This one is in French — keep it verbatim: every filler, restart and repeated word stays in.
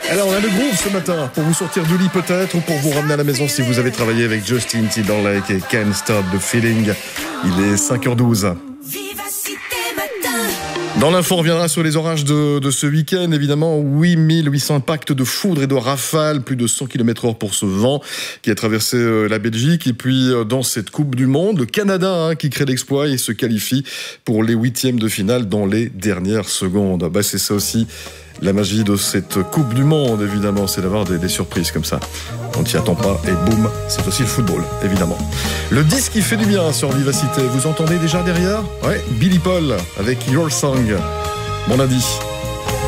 Alors, on a le groove ce matin pour vous sortir du lit peut-être ou pour vous ramener à la maison si vous avez travaillé avec Justin Timberlake et Can't Stop the Feeling. Il est cinq heures douze. Dans l'info, on reviendra sur les orages de, de ce week-end. Évidemment, huit mille huit cents impacts de foudre et de rafales, plus de cent kilomètres heure pour ce vent qui a traversé euh, la Belgique. Et puis, euh, dans cette Coupe du Monde, le Canada hein, qui crée l'exploit et se qualifie pour les huitièmes de finale dans les dernières secondes. Bah, c'est ça aussi la magie de cette Coupe du Monde, évidemment, c'est d'avoir des, des surprises comme ça. On t'y attend pas et boum, c'est aussi le football, évidemment. Le disque qui fait du bien sur Vivacité, vous entendez déjà derrière ? Ouais, Billy Paul avec Your Song. Bon lundi.